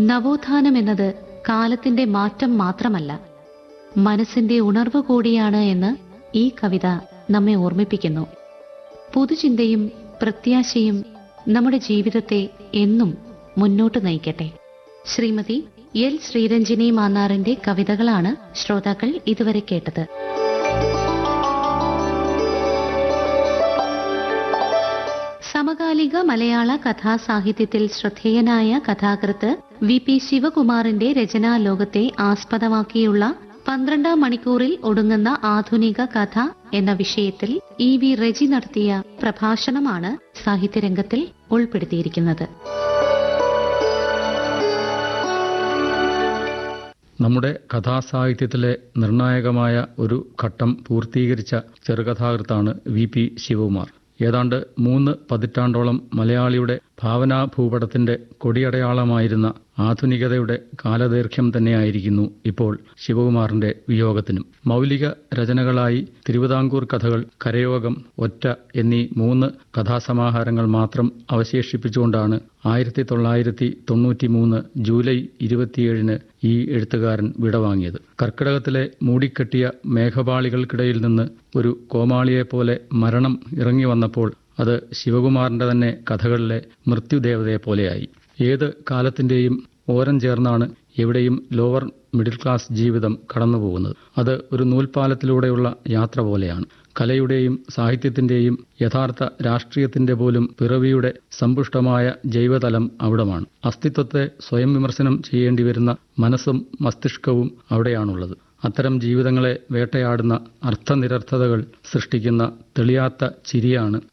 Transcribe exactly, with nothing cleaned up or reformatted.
നവോത്ഥാനം എന്നത് കാലത്തിന്റെ മാറ്റം മാത്രമല്ല, മനസ്സിന്റെ ഉണർവ് കൂടിയാണ് എന്ന് ഈ കവിത നമ്മെ ഓർമ്മിപ്പിക്കുന്നു. പുതുചിന്തയും പ്രത്യാശയും നമ്മുടെ ജീവിതത്തെ എന്നും മുന്നോട്ട് നയിക്കട്ടെ. ശ്രീമതി എൽ ശ്രീരഞ്ജിനി മാന്നാറിന്റെ കവിതകളാണ് ശ്രോതാക്കൾ ഇതുവരെ കേട്ടത്. സമകാലിക മലയാള കഥാസാഹിത്യത്തിൽ ശ്രദ്ധേയനായ കഥാകൃത്ത് വി പി ശിവകുമാറിന്റെ രചനാലോകത്തെ ആസ്പദമാക്കിയുള്ള പന്ത്രണ്ടാം മണിക്കൂറിൽ ഒടുങ്ങുന്ന ആധുനിക കഥ എന്ന വിഷയത്തിൽ ഇ വി റെജി നടത്തിയ പ്രഭാഷണമാണ് സാഹിത്യരംഗത്തിൽ ഉൾപ്പെടുത്തിയിരിക്കുന്നത്. നമ്മുടെ കഥാസാഹിത്യത്തിലെ നിർണായകമായ ഒരു ഘട്ടം പൂർത്തീകരിച്ച ചെറുകഥാകൃത്താണ് വി പി ശിവകുമാർ. ഏതാണ്ട് മൂന്ന് പതിറ്റാണ്ടോളം മലയാളിയുടെ ഭാവനാഭൂപടത്തിന്റെ കൊടിയടയാളമായിരുന്ന ആധുനികതയുടെ കാലദൈർഘ്യം തന്നെയായിരിക്കുന്നു ഇപ്പോൾ ശിവകുമാറിന്റെ വിയോഗത്തിനും. മൗലിക രചനകളായി തിരുവിതാംകൂർ കഥകൾ, കരയോഗം, ഒറ്റ എന്നീ മൂന്ന് കഥാസമാഹാരങ്ങൾ മാത്രം അവശേഷിപ്പിച്ചുകൊണ്ടാണ് ആയിരത്തി തൊള്ളായിരത്തി തൊണ്ണൂറ്റി മൂന്ന് ജൂലൈ ഇരുപത്തിയേഴിന് ഈ എഴുത്തുകാരൻ വിടവാങ്ങിയത്. കർക്കിടകത്തിലെ മൂടിക്കെട്ടിയ മേഘപാളികൾക്കിടയിൽ നിന്ന് ഒരു കോമാളിയെപ്പോലെ മരണം ഇറങ്ങി വന്നപ്പോൾ അത് ശിവകുമാറിന്റെ തന്നെ കഥകളിലെ മൃത്യുദേവതയെപ്പോലെയായി. ഏത് കാലത്തിന്റെയും ഓരം ചേർന്നാണ് എവിടെയും ലോവർ മിഡിൽ ക്ലാസ് ജീവിതം കടന്നുപോകുന്നത്. അത് ഒരു നൂൽപ്പാലത്തിലൂടെയുള്ള യാത്ര പോലെയാണ്. കലയുടെയും സാഹിത്യത്തിന്റെയും യഥാർത്ഥ രാഷ്ട്രീയത്തിന്റെ പോലും പിറവിയുടെ സമ്പുഷ്ടമായ ജൈവതലം അവിടമാണ്. അസ്തിത്വത്തെ സ്വയം വിമർശനം ചെയ്യേണ്ടി വരുന്ന മനസ്സും മസ്തിഷ്കവും അവിടെയാണുള്ളത്. അത്തരം ജീവിതങ്ങളെ വേട്ടയാടുന്ന അർത്ഥനിരർത്ഥതകൾ സൃഷ്ടിക്കുന്ന തെളിയാത്ത ചിരിയാണ്